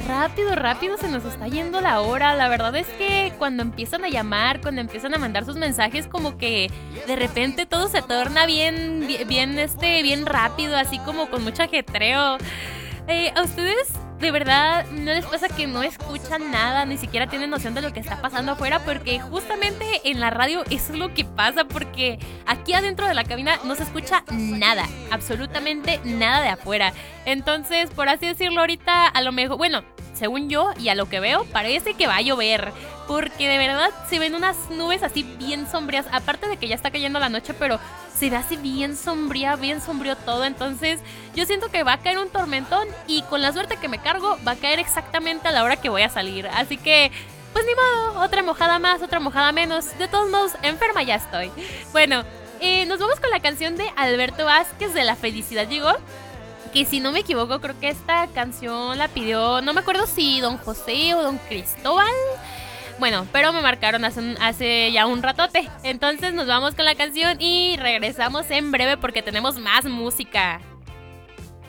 rápido, rápido se nos está yendo la hora. La verdad es que cuando empiezan a llamar, cuando empiezan a mandar sus mensajes, como que de repente todo se torna bien rápido, así como con mucho ajetreo. ¿A ustedes de verdad no les pasa que no escuchan nada, ni siquiera tienen noción de lo que está pasando afuera? Porque justamente en la radio eso es lo que pasa, porque aquí adentro de la cabina no se escucha nada, absolutamente nada de afuera. Entonces, por así decirlo, ahorita a lo mejor, bueno, según yo y a lo que veo, parece que va a llover, porque de verdad se ven unas nubes así bien sombrías, aparte de que ya está cayendo la noche, pero se ve así bien sombrío todo. Entonces yo siento que va a caer un tormentón y con la suerte que me cargo va a caer exactamente a la hora que voy a salir. Así que pues ni modo, otra mojada más, otra mojada menos. De todos modos, enferma ya estoy. Bueno, nos vamos con la canción de Alberto Vázquez de La Felicidad Llegó, que si no me equivoco creo que esta canción la pidió, no me acuerdo si don José o don Cristóbal. Bueno, pero me marcaron hace ya un ratote. Entonces nos vamos con la canción y regresamos en breve porque tenemos más música.